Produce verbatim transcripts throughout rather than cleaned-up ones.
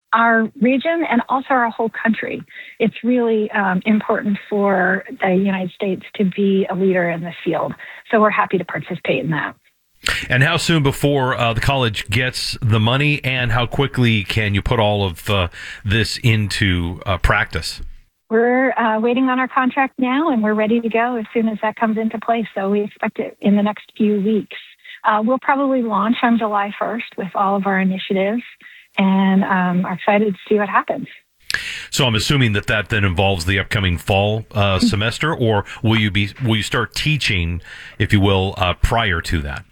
our region and also our whole country. It's really um, important for the United States to be a leader in this field. So we're happy to participate in that. And how soon before uh, the college gets the money, and how quickly can you put all of uh, this into uh, practice? We're uh, waiting on our contract now, and we're ready to go as soon as that comes into place. So we expect it in the next few weeks. Uh, we'll probably launch on July first with all of our initiatives, and um, are excited to see what happens. So I'm assuming that that then involves the upcoming fall uh, semester, or will you be will you start teaching, if you will, uh, prior to that?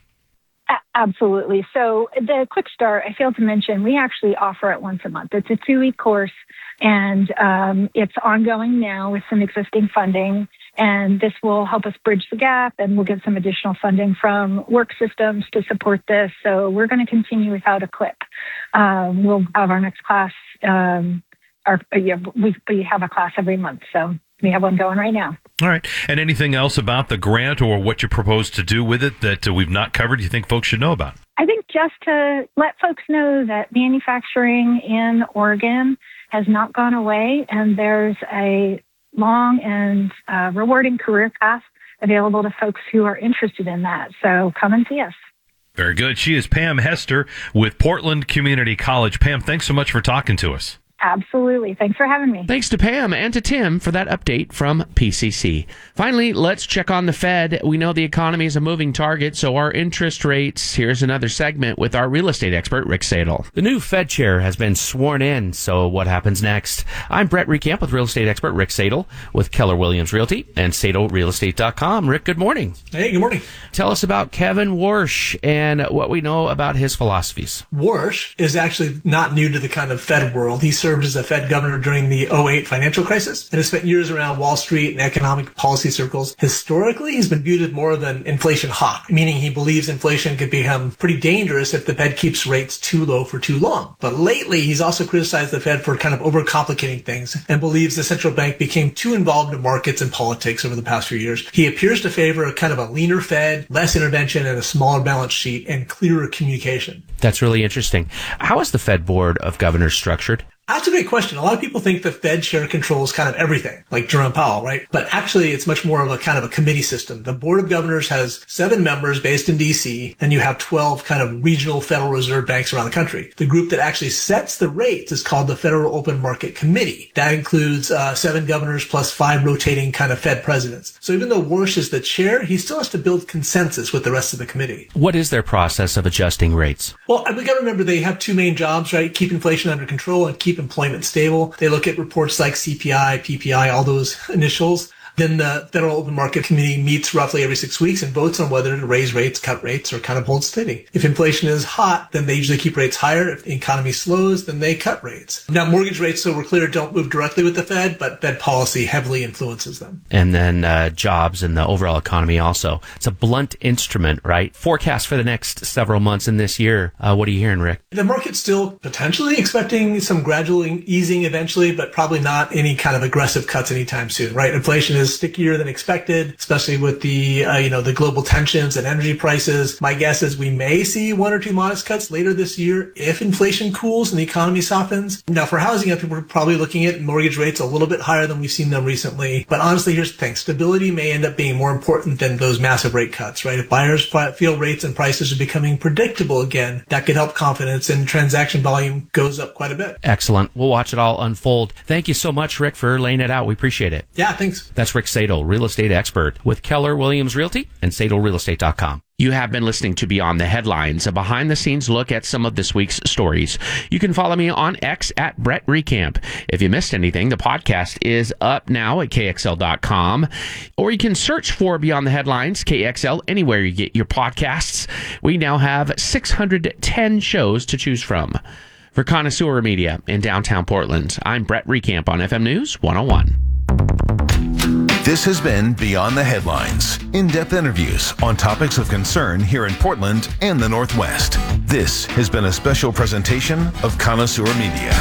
Absolutely. So the Quick Start, I failed to mention, we actually offer it once a month. It's a two-week course, and um, it's ongoing now with some existing funding. And this will help us bridge the gap, and we'll get some additional funding from work systems to support this. So we're going to continue without a clip. Um, we'll have our next class. Um, our, yeah, we, we have a class every month, so we have one going right now. All right. And anything else about the grant or what you propose to do with it that uh, we've not covered you think folks should know about? I think just to let folks know that manufacturing in Oregon has not gone away, and there's a long and uh, rewarding career path available to folks who are interested in that. So come and see us. Very good. She is Pam Hester with Portland Community College. Pam, thanks so much for talking to us. Absolutely. Thanks for having me. Thanks to Pam and to Tim for that update from P C C. Finally, let's check on the Fed. We know the economy is a moving target, so our interest rates. Here's another segment with our real estate expert, Rick Sadel. The new Fed chair has been sworn in, so what happens next? I'm Brett Recamp with real estate expert Rick Sadel with Keller Williams Realty and Sadel Real Estate dot com. Rick, good morning. Hey, good morning. Tell us about Kevin Warsh and what we know about his philosophies. Warsh is actually not new to the kind of Fed world. He served as a Fed governor during the oh eight financial crisis and has spent years around Wall Street and economic policy circles. Historically, he's been viewed as more of an inflation hawk, meaning he believes inflation could become pretty dangerous if the Fed keeps rates too low for too long. But lately, he's also criticized the Fed for kind of overcomplicating things and believes the central bank became too involved in markets and politics over the past few years. He appears to favor a kind of a leaner Fed, less intervention, and a smaller balance sheet and clearer communication. That's really interesting. How is the Fed Board of Governors structured? That's a great question. A lot of people think the Fed chair controls kind of everything, like Jerome Powell, right? But actually, it's much more of a kind of a committee system. The Board of Governors has seven members based in D C, and you have twelve kind of regional Federal Reserve banks around the country. The group that actually sets the rates is called the Federal Open Market Committee. That includes uh, seven governors plus five rotating kind of Fed presidents. So even though Warsh is the chair, he still has to build consensus with the rest of the committee. What is their process of adjusting rates? Well, we got to remember they have two main jobs, right? Keep inflation under control and keep employment stable. They look at reports like C P I, P P I, all those initials. Then the Federal Open Market Committee meets roughly every six weeks and votes on whether to raise rates, cut rates, or kind of hold steady. If inflation is hot, then they usually keep rates higher. If the economy slows, then they cut rates. Now, mortgage rates, so we're clear, don't move directly with the Fed, but Fed policy heavily influences them. And then uh, jobs and the overall economy also. It's a blunt instrument, right? Forecast for the next several months in this year. Uh, what are you hearing, Rick? The market's still potentially expecting some gradual easing eventually, but probably not any kind of aggressive cuts anytime soon, right? Inflation is stickier than expected, especially with the, uh, you know, the global tensions and energy prices. My guess is we may see one or two modest cuts later this year if inflation cools and the economy softens. Now, for housing, I think we're probably looking at mortgage rates a little bit higher than we've seen them recently. But honestly, here's the thing. Stability may end up being more important than those massive rate cuts, right? If buyers feel rates and prices are becoming predictable again, that could help confidence and transaction volume goes up quite a bit. Excellent. We'll watch it all unfold. Thank you so much, Rick, for laying it out. We appreciate it. Yeah, thanks. That's Rick Sadel, real estate expert with Keller Williams Realty and Sadel Real Estate dot com. You have been listening to Beyond the Headlines, a behind-the-scenes look at some of this week's stories. You can follow me on X at Brett Recamp. If you missed anything, the podcast is up now at K X L dot com, or you can search for Beyond the Headlines, K X L, anywhere you get your podcasts. We now have six hundred ten shows to choose from. For Connoisseur Media in downtown Portland, I'm Brett Recamp on F M News one oh one. This has been Beyond the Headlines, in-depth interviews on topics of concern here in Portland and the Northwest. This has been a special presentation of Connoisseur Media.